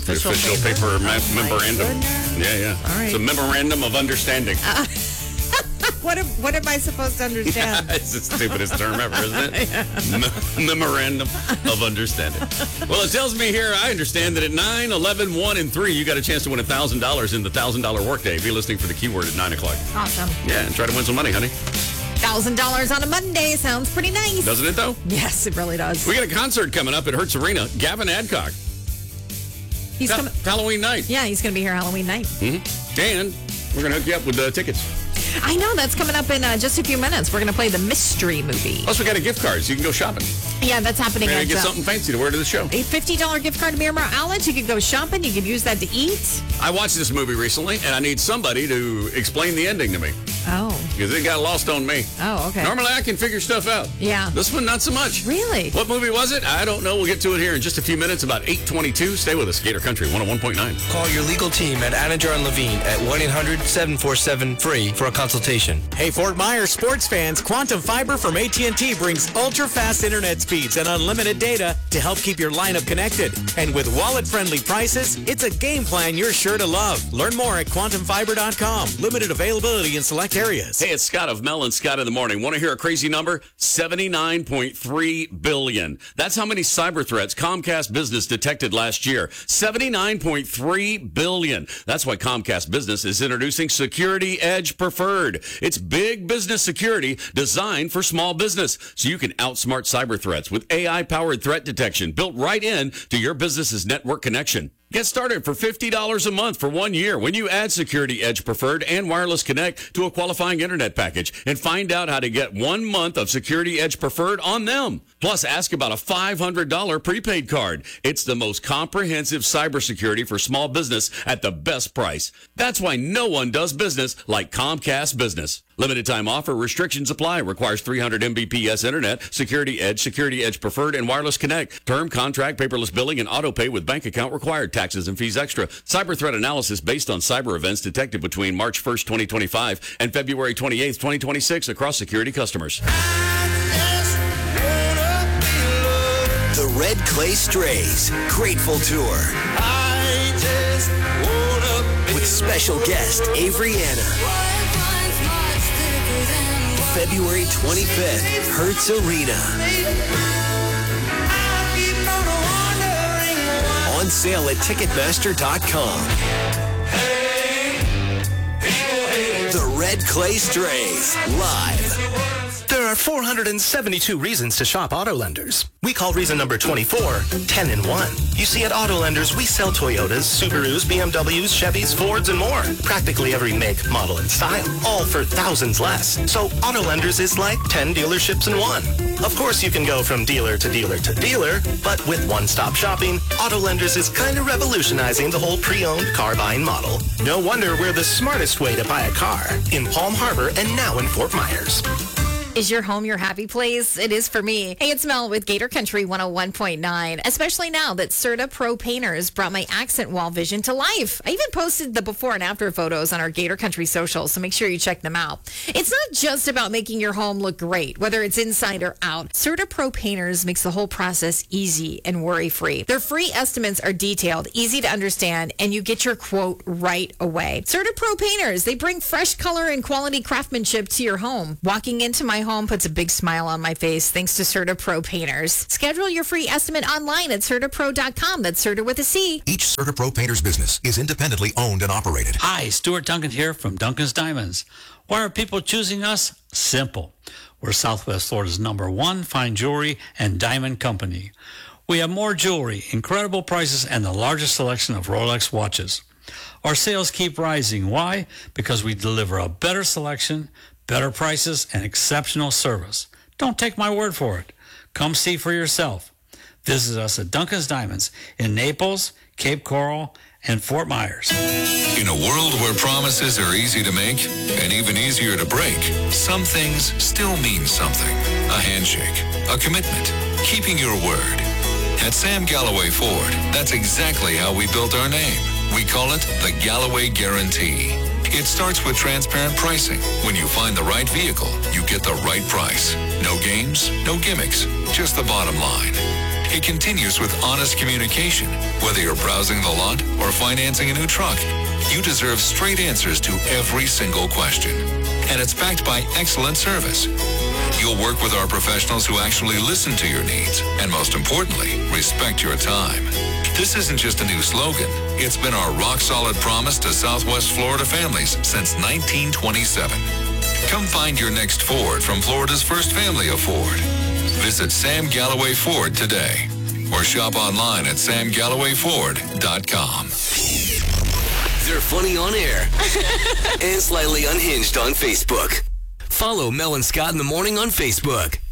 Official paper memorandum. Yeah. All right. It's a memorandum of understanding. What am I supposed to understand? It's the stupidest term ever, isn't it? Memorandum of understanding. Well, it tells me here, I understand that at 9, 11, 1, and 3, you got a chance to win $1,000 in the $1,000 workday. Be listening for the keyword at 9 o'clock. Awesome. Yeah, and try to win some money, honey. $1,000 on a Monday sounds pretty nice. Doesn't it, though? Yes, it really does. We got a concert coming up at Hertz Arena. Gavin Adcock. He's coming. Halloween night. Yeah, he's going to be here Halloween night. Mm-hmm. And we're going to hook you up with tickets. I know, that's coming up in just a few minutes. We're going to play the Mystery Movie. Plus, we got a gift card, so you can go shopping. Yeah, that's happening. Maybe get something fancy to wear to the show. A $50 gift card to Miramar Outlets. You can go shopping. You can use that to eat. I watched this movie recently, and I need somebody to explain the ending to me. Oh. Because it got lost on me. Oh, okay. Normally, I can figure stuff out. Yeah. This one, not so much. Really? What movie was it? I don't know. We'll get to it here in just a few minutes, about 8:22. Stay with us. Gator Country 101.9. Call your legal team at Anajar and Levine at 1-800-747-FREE for a consultation. Hey, Fort Myers sports fans, Quantum Fiber from AT&T brings ultra-fast internet speeds and unlimited data to help keep your lineup connected. And with wallet-friendly prices, it's a game plan you're sure to love. Learn more at quantumfiber.com. Limited availability in select areas. Hey, it's Scott of Mel and Scott in the Morning. Want to hear a crazy number? 79.3 billion. That's how many cyber threats Comcast Business detected last year. 79.3 billion. That's why Comcast Business is introducing Security Edge Preferred. It's big business security designed for small business, so you can outsmart cyber threats with AI-powered threat detection built right in to your business's network connection. Get started for $50 a month for 1 year when you add Security Edge Preferred and Wireless Connect to a qualifying internet package, and find out how to get 1 month of Security Edge Preferred on them. Plus, ask about a $500 prepaid card. It's the most comprehensive cybersecurity for small business at the best price. That's why no one does business like Comcast Business. Limited time offer. Restrictions apply. Requires 300 Mbps internet, Security Edge Preferred, and Wireless Connect. Term, contract, paperless billing, and auto pay with bank account required. Taxes and fees extra. Cyber threat analysis based on cyber events detected between March 1st, 2025 and February 28th, 2026 across security customers. The Red Clay Strays Grateful Tour. With special guest Avery Anna. February 25th, Hertz Arena. On sale at Ticketmaster.com. The Red Clay Strays, live. There are 472 reasons to shop Auto Lenders. We call reason number 24, 10 in 1. You see, at Auto Lenders, we sell Toyotas, Subarus, BMWs, Chevys, Fords, and more. Practically every make, model, and style, all for thousands less. So Auto Lenders is like 10 dealerships in one. Of course, you can go from dealer to dealer to dealer, but with one-stop shopping, Auto Lenders is kind of revolutionizing the whole pre-owned car buying model. No wonder we're the smartest way to buy a car. In Palm Harbor and now in Fort Myers. Is your home your happy place? It is for me. Hey, it's Mel with Gator Country 101.9. Especially now that Serta Pro Painters brought my accent wall vision to life. I even posted the before and after photos on our Gator Country socials, so make sure you check them out. It's not just about making your home look great, whether it's inside or out. Serta Pro Painters makes the whole process easy and worry-free. Their free estimates are detailed, easy to understand, and you get your quote right away. Serta Pro Painters, they bring fresh color and quality craftsmanship to your home. Walking into my home puts a big smile on my face thanks to Serta Pro Painters. Schedule your free estimate online at CertaPro.com. That's Serta with a C. Each Serta Pro Painters business is independently owned and operated. Hi, Stuart Duncan here from Duncan's Diamonds. Why are people choosing us? Simple. We're Southwest Florida's #1 fine jewelry and diamond company. We have more jewelry, incredible prices, and the largest selection of Rolex watches. Our sales keep rising. Why? Because we deliver a better selection, better prices, and exceptional service. Don't take my word for it. Come see for yourself. Visit us at Duncan's Diamonds in Naples, Cape Coral, and Fort Myers. In a world where promises are easy to make and even easier to break, some things still mean something. A handshake, a commitment, keeping your word. At Sam Galloway Ford, that's exactly how we built our name. We call it the Galloway Guarantee. It starts with transparent pricing. When you find the right vehicle, you get the right price. No games, no gimmicks, just the bottom line. It continues with honest communication. Whether you're browsing the lot or financing a new truck, you deserve straight answers to every single question. And it's backed by excellent service. You'll work with our professionals who actually listen to your needs and, most importantly, respect your time. This isn't just a new slogan. It's been our rock-solid promise to Southwest Florida families since 1927. Come find your next Ford from Florida's first family of Ford. Visit Sam Galloway Ford today or shop online at samgallowayford.com. They're funny on air and slightly unhinged on Facebook. Follow Mel and Scott in the Morning on Facebook.